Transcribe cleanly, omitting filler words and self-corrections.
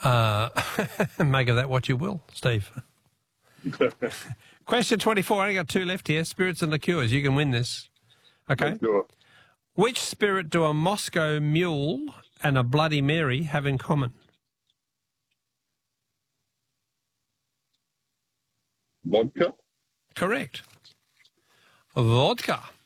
Make of that what you will, Steve. Question 24. I only got 2 left here. Spirits and liqueurs. You can win this. Okay. Let's do it. Which spirit do a Moscow Mule and a Bloody Mary have in common? Vodka? Correct. Vodka.